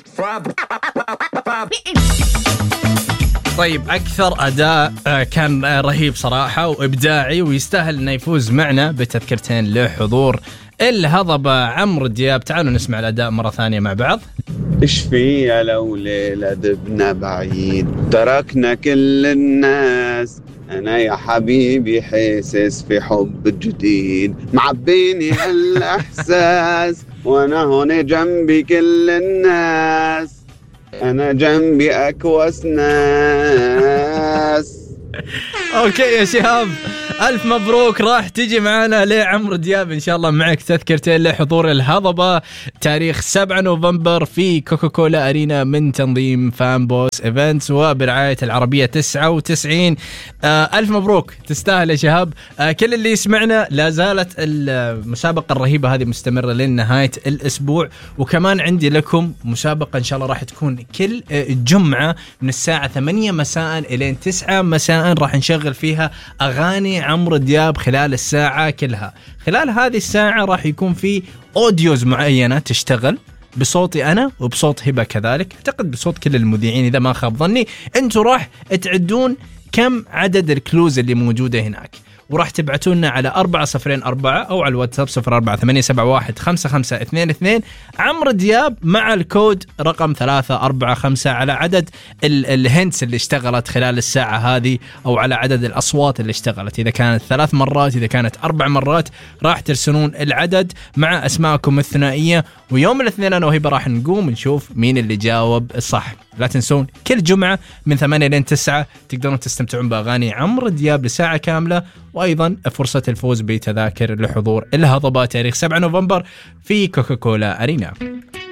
طيب أكثر أداء كان رهيب صراحة وإبداعي ويستاهل أنه يفوز معنا بتذكرتين لحضور الهضبة عمرو دياب. تعالوا نسمع الأداء مرة ثانية مع بعض. إيش في لو ليلة دبنا بعيد تركنا كل الناس، أنا يا حبيبي حاسس في حب جديد معبيني هالإحساس، وأنا هون جنبي كل الناس، أنا جنبي أكوس ناس. أوكي يا شهاب، ألف مبروك، راح تيجي معنا لعمرو دياب إن شاء الله، معك تذكرتين لحضور الهضبة تاريخ 7 نوفمبر في كوكاكولا أرينا من تنظيم فانبوس إيفنتس وبرعاية العربية 99. ألف مبروك، تستاهل يا شهاب. كل اللي يسمعنا، لا زالت المسابقة الرهيبة هذه مستمرة لنهاية الأسبوع، وكمان عندي لكم مسابقة إن شاء الله راح تكون كل جمعة من الساعة 8 مساء إلى 9 مساء، راح نشغل فيها أغاني عمرو دياب خلال الساعة كلها. خلال هذه الساعة راح يكون في أوديوز معينة تشتغل بصوتي أنا وبصوت هبة كذلك، أعتقد بصوت كل المذيعين إذا ما خاب ظني. أنتوا راح تعدون كم عدد الكلوز اللي موجودة هناك، وراح تبعتونا على 404 أو على الواتساب 0487715522 عمرو دياب مع الكود رقم 345 على عدد الهنتس اللي اشتغلت خلال الساعة هذه، أو على عدد الأصوات اللي اشتغلت، إذا كانت 3 مرات إذا كانت 4 مرات، راح ترسلون العدد مع أسماءكم الثنائية. ويوم الاثنين أنا وهبة راح نقوم نشوف مين اللي جاوب الصح. لا تنسون كل جمعة من 8 إلى 9 تقدرون تستمتعون بأغاني عمرو دياب لساعة كاملة، وأيضا فرصة الفوز بتذاكر لحضور الهضبة تاريخ 7 نوفمبر في كوكاكولا أرينا.